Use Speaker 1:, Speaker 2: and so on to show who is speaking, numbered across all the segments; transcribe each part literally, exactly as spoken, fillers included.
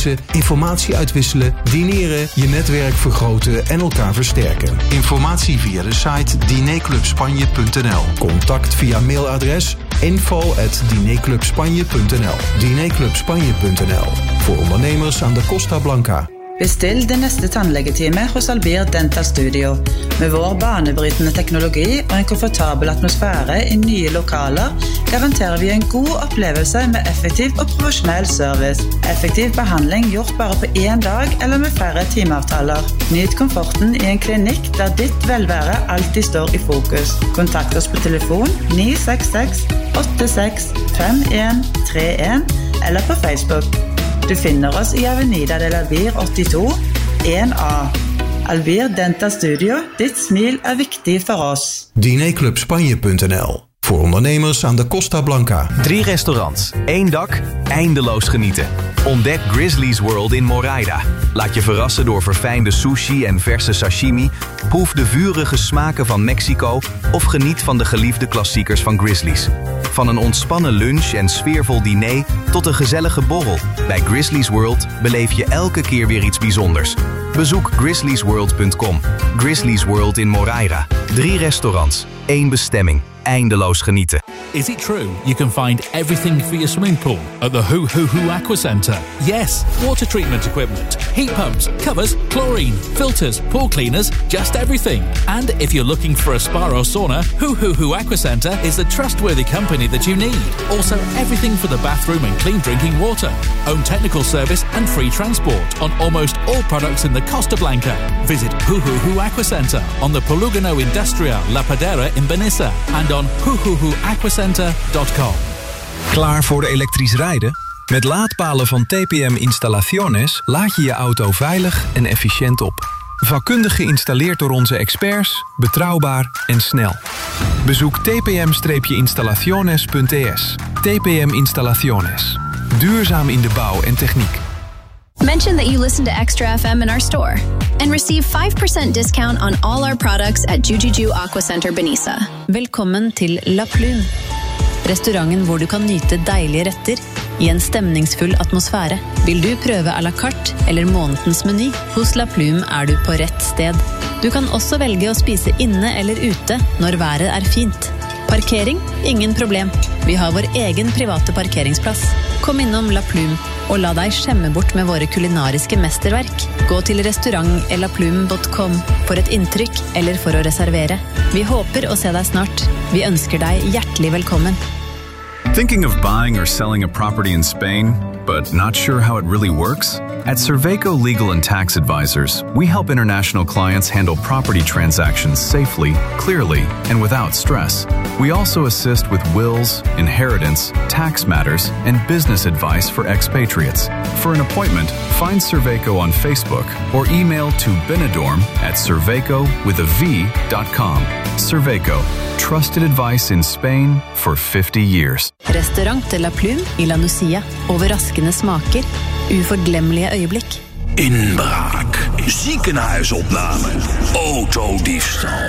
Speaker 1: reizen, informatie uitwisselen, dineren, je netwerk vergroten en elkaar versterken. Informatie via de site dinerclubspanje punt n l. Contact via mailadres info at dinerclubspanje punt n l. dinerclubspanje punt n l. Voor ondernemers aan de Costa Blanca.
Speaker 2: Bestill din neste tannlegetime hos Albir Dental Studio. Med vår banebrytende teknologi og en komfortabel atmosfære i nye lokaler garanterer vi en god opplevelse med effektiv og profesjonell service. Effektiv behandling gjort bare på én dag eller med færre timeavtaler. Nyt komforten i en klinikk der ditt velvære alltid står i fokus. Kontakt oss på telefon ni seks seks åtte seks fem en tre en eller på Facebook. Du finner oss i Avenida del Albir åttito one A. Albir Dental Studio, ditt smil er viktig for oss.
Speaker 1: dinerclubspanje punt n l. Voor ondernemers aan de Costa Blanca.
Speaker 3: Drie restaurants, één dak, eindeloos genieten. Ontdek Grizzly's World in Moraida. Laat je verrassen door verfijnde sushi en verse sashimi. Proef de vurige smaken van Mexico of geniet van de geliefde klassiekers van Grizzly's. Van een ontspannen lunch en sfeervol diner tot een gezellige borrel. Bij Grizzly's World beleef je elke keer weer iets bijzonders. Bezoek grizzlies world punt com. Grizzly's World in Moraida. Drie restaurants, één bestemming. Eindeloos genieten.
Speaker 4: Is it true you can find everything for your swimming pool at the Hoo Hoo Hoo Aqua Centre? Yes, water treatment equipment, heat pumps, covers, chlorine, filters, pool cleaners, just everything. And if you're looking for a spa or sauna, Hoo Hoo Hoo Aqua Centre is the trustworthy company that you need. Also, everything for the bathroom and clean drinking water. Own technical service and free transport on almost all products in the Costa Blanca. Visit Hoo Hoo Hoo Aqua Centre on the Polugano Industrial La Padera in Benissa and on hoo hoo hoo aquacenter dot com.
Speaker 5: Klaar voor de elektrisch rijden? Met laadpalen van T P M Instalaciones laad je je auto veilig en efficiënt op. Vakkundig geïnstalleerd door onze experts, betrouwbaar en snel. Bezoek t p m installaciones punt e s. T P M Installaciones. Duurzaam in de bouw en techniek.
Speaker 6: Mention that you listen to Extra F M in our store and receive five percent discount on all our products at Jujuju Aqua Center Benissa.
Speaker 7: Velkommen til La Plume, restauranten hvor du kan nyte deilige retter i en stemningsfull atmosfære. Vil du prøve à la carte eller månedens meny? Hos La Plume er du på rett sted. Du kan også velge å spise inne eller ute når været er fint. Parkering? Ingen problem. Vi har vår egen private parkeringsplass. Kom innom La Plume og la deg skjemme bort med våre kulinariske mesterverk. Gå til restaurant la plume punktum com for et inntrykk eller for å reservere. Vi håper å se deg snart. Vi ønsker deg hjertelig velkommen.
Speaker 8: Thinking of buying or selling a property in Spain, but not sure how it really works? At Cerveco Legal and Tax Advisors, we help international clients handle property transactions safely, clearly, and without stress. We also assist with wills, inheritance, tax matters, and business advice for expatriates. For an appointment, find Cerveco on Facebook or email to benidorm at cerveco with a v dot com. Cerveco, trusted advice in Spain for fifty years.
Speaker 7: Restaurant de La Plume i La Nucia. Overraskende smaker, uforglemmelige øyeblikk.
Speaker 9: Inbraak, ziekenhuisopname, autodiefstal.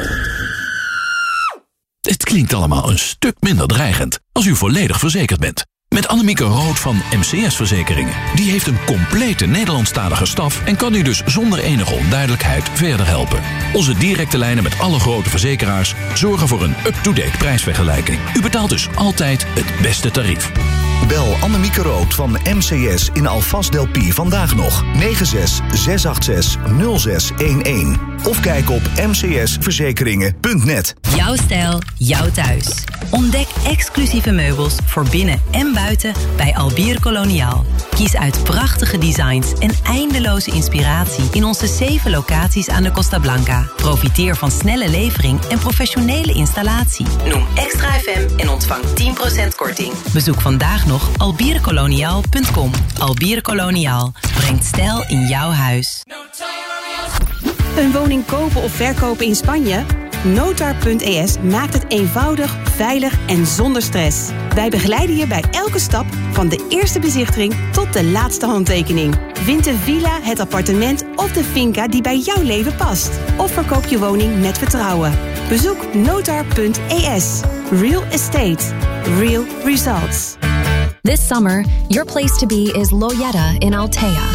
Speaker 9: Het klinkt allemaal een stuk minder dreigend als u volledig verzekerd bent. Met Annemieke Rood van M C S-verzekeringen. Die heeft een complete Nederlandstalige staf en kan u dus zonder enige onduidelijkheid verder helpen. Onze directe lijnen met alle grote verzekeraars zorgen voor een up-to-date prijsvergelijking. U betaalt dus altijd het beste tarief.
Speaker 10: Bel Annemieke Rood van M C S in Alvast del Pi vandaag nog negen zes zes acht zes nul zes een een of kijk op m c s verzekeringen punt net.
Speaker 11: Jouw stijl, jouw thuis. Ontdek exclusieve meubels voor binnen en buiten bij Albir Koloniaal. Kies uit prachtige designs en eindeloze inspiratie in onze zeven locaties aan de Costa Blanca. Profiteer van snelle levering en professionele installatie. Noem Extra F M en ontvang tien procent korting. Bezoek vandaag nog albir koloniaal punt com. Albir Koloniaal brengt stijl in jouw huis.
Speaker 12: Een woning kopen of verkopen in Spanje? Notar punt e s maakt het eenvoudig, veilig en zonder stress. Wij begeleiden je bij elke stap van de eerste bezichtiging tot de laatste handtekening. Vind de villa, het appartement of de finca die bij jouw leven past. Of verkoop je woning met vertrouwen. Bezoek notar punt e s. Real estate. Real results.
Speaker 6: This summer, your place to be is Loyetta in Altea.